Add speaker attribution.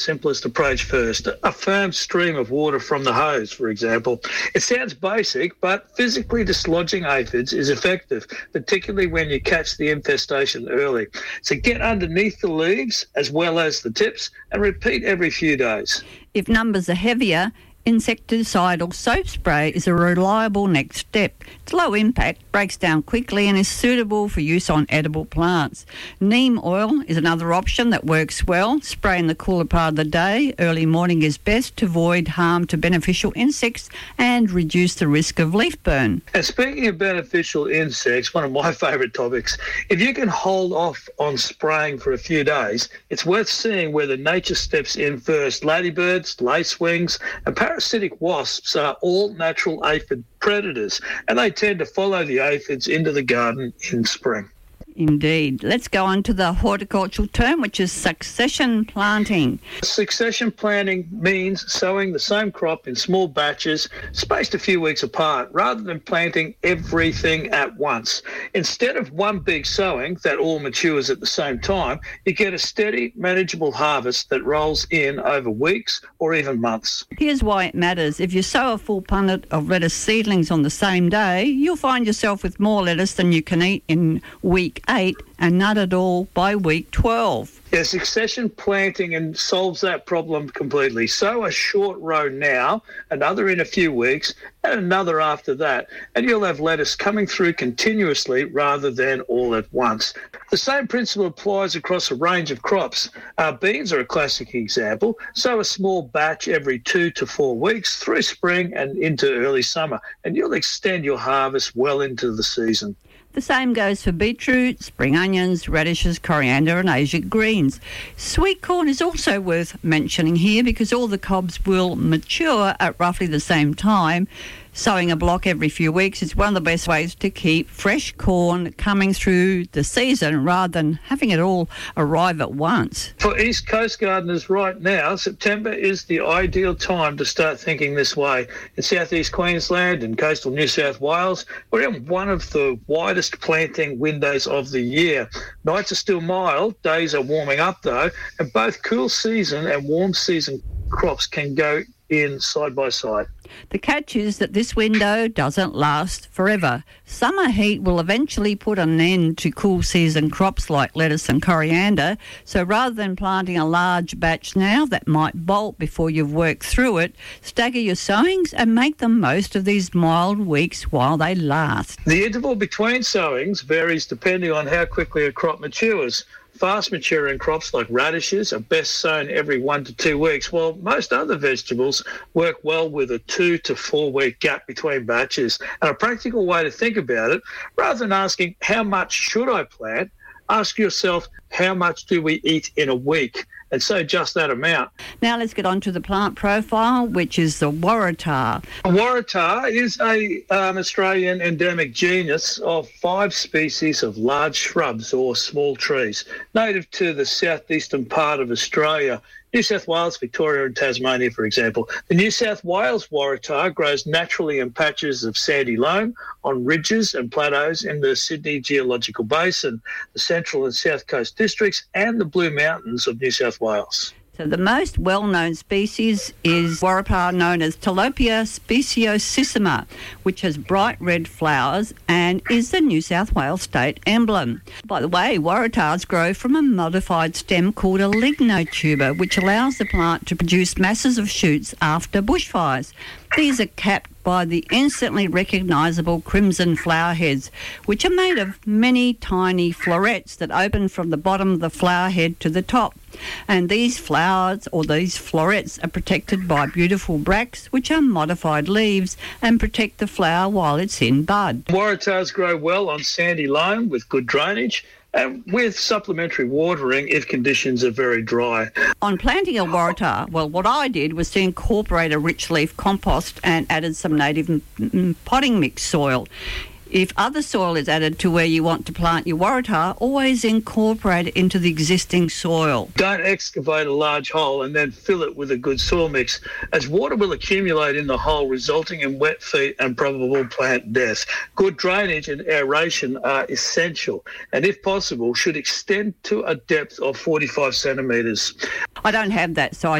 Speaker 1: Simplest approach first. A firm stream of water from the hose, for example. It sounds basic, but physically dislodging aphids is effective, particularly when you catch the infestation early. So get underneath the leaves as well as the tips and repeat every few days.
Speaker 2: If numbers are heavier, insecticidal soap spray is a reliable next step. It's low impact, breaks down quickly and is suitable for use on edible plants. Neem oil is another option that works well. Spray in the cooler part of the day. Early morning is best to avoid harm to beneficial insects and reduce the risk of leaf burn.
Speaker 1: And speaking of beneficial insects, one of my favourite topics, if you can hold off on spraying for a few days, it's worth seeing whether nature steps in first. Ladybirds, lacewings and parasitic wasps are all natural aphid predators, and they tend to follow the aphids into the garden in spring.
Speaker 2: Indeed. Let's go on to the horticultural term, which is succession planting.
Speaker 1: Succession planting means sowing the same crop in small batches, spaced a few weeks apart, rather than planting everything at once. Instead of one big sowing that all matures at the same time, you get a steady, manageable harvest that rolls in over weeks or even months.
Speaker 2: Here's why it matters. If you sow a full punnet of lettuce seedlings on the same day, you'll find yourself with more lettuce than you can eat in week 8 and none at all by week 12.
Speaker 1: Yeah, succession planting solves that problem completely. Sow a short row now, another in a few weeks, and another after that, and you'll have lettuce coming through continuously rather than all at once. The same principle applies across a range of crops. Beans are a classic example. Sow a small batch every 2 to 4 weeks through spring and into early summer, and you'll extend your harvest well into the season.
Speaker 2: The same goes for beetroot, spring onions, radishes, coriander and Asian greens. Sweet corn is also worth mentioning here because all the cobs will mature at roughly the same time. Sowing a block every few weeks is one of the best ways to keep fresh corn coming through the season rather than having it all arrive at once.
Speaker 1: For East Coast gardeners right now, September is the ideal time to start thinking this way. In southeast Queensland and coastal New South Wales, we're in one of the widest planting windows of the year. Nights are still mild, days are warming up though, and both cool season and warm season crops can go in side by side.
Speaker 2: The catch is that this window doesn't last forever. Summer heat will eventually put an end to cool season crops like lettuce and coriander, so rather than planting a large batch now that might bolt before you've worked through it, stagger your sowings and make the most of these mild weeks while they last.
Speaker 1: The interval between sowings varies depending on how quickly a crop matures. Fast-maturing crops like radishes are best sown every 1 to 2 weeks, while most other vegetables work well with a 2 to 4 week gap between batches. And a practical way to think about it, rather than asking how much should I plant, ask yourself how much do we eat in a week, and so just that amount.
Speaker 2: Now let's get on to the plant profile, which is the waratah.
Speaker 1: Waratah is a Australian endemic genus of 5 species of large shrubs or small trees, native to the southeastern part of Australia. New South Wales, Victoria and Tasmania, for example. The New South Wales waratah grows naturally in patches of sandy loam on ridges and plateaus in the Sydney Geological Basin, the Central and South Coast districts and the Blue Mountains of New South Wales.
Speaker 2: So the most well-known species is waratah known as Tilapia speciosissima, which has bright red flowers and is the New South Wales state emblem. By the way, waratahs grow from a modified stem called a lignotuber, which allows the plant to produce masses of shoots after bushfires. These are capped by the instantly recognisable crimson flower heads, which are made of many tiny florets that open from the bottom of the flower head to the top. And these flowers, or these florets, are protected by beautiful bracts, which are modified leaves and protect the flower while it's in bud.
Speaker 1: Waratahs grow well on sandy loam with good drainage, and with supplementary watering if conditions are very dry.
Speaker 2: On planting a waratah, well, what I did was to incorporate a rich leaf compost and added some native potting mix soil. If other soil is added to where you want to plant your waratah, always incorporate it into the existing soil.
Speaker 1: Don't excavate a large hole and then fill it with a good soil mix, as water will accumulate in the hole, resulting in wet feet and probable plant death. Good drainage and aeration are essential, and if possible, should extend to a depth of 45 centimetres.
Speaker 2: I don't have that, so I